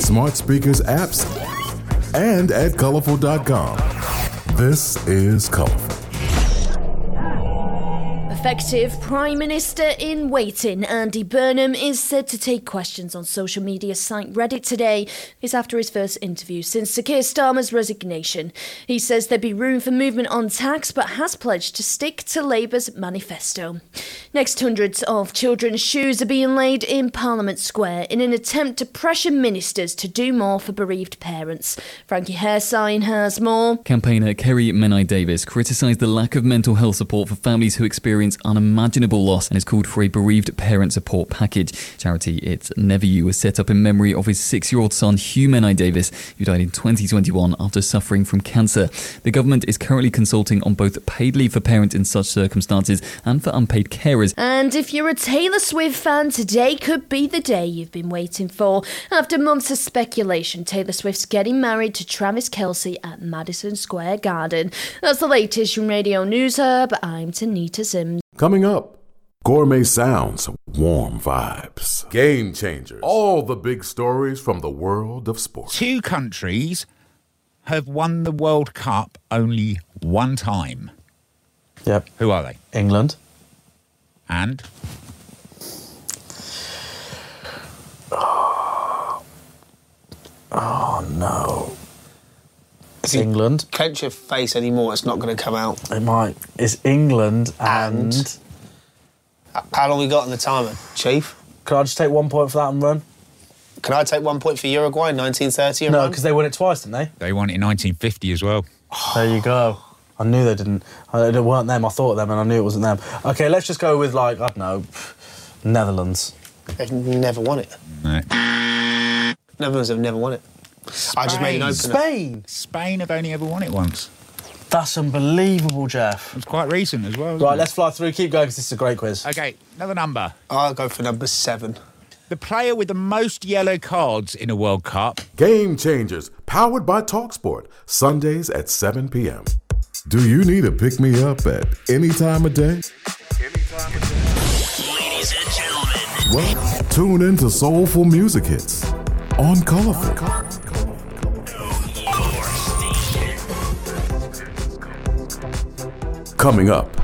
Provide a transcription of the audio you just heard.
smart speakers, apps, and at Colorful.com. This is Colorful. Effective Prime Minister in waiting, Andy Burnham, is said to take questions on social media site Reddit today. It's after his first interview since Sir Keir Starmer's resignation. He says there'd be room for movement on tax, but has pledged to stick to Labour's manifesto. Next, hundreds of children's shoes are being laid in Parliament Square in an attempt to pressure ministers to do more for bereaved parents. Frankie Hairsign has more. Campaigner Kerry Menai-Davis criticised the lack of mental health support for families who experience unimaginable loss and has called for a bereaved parent support package. Charity It's Never You was set up in memory of his 6-year-old son Hugh Menai-Davis, who died in 2021 after suffering from cancer. The government is currently consulting on both paid leave for parents in such circumstances and for unpaid carers. And if you're a Taylor Swift fan, today could be the day you've been waiting for. After months of speculation, Taylor Swift's getting married to Travis Kelce at Madison Square Garden. That's the latest from Radio News Hub. I'm Tanita Sims. Coming up, gourmet sounds, warm vibes, game changers, all the big stories from the world of sports. 2 countries have won the World Cup only one time. Yep. Who are they? England. And? Oh no. It's England. Clench your face anymore, it's not going to come out. It might. It's England and... How long we got on the timer, Chief? Can I just take 1 point for that and run? Can I take 1 point for Uruguay in 1930 and No, run? because they won it twice, didn't they? They won it in 1950 as well. There you go. I knew they didn't. It weren't them. I thought of them and I knew it wasn't them. OK, let's just go with, like, I don't know, Netherlands. They've never won it. No. Netherlands have never won it. I just made an opener. Spain have only ever won it once. That's unbelievable, Jeff. It's quite recent as well. Right, let's fly through. Keep going because this is a great quiz. OK, another number. I'll go for number 7. The player with the most yellow cards in a World Cup. Game changers, powered by TalkSport, Sundays at 7 p.m. Do you need a pick-me-up at any time of day? Ladies and gentlemen. Well, tune in to Soulful Music Hits on Colorful. Coming up,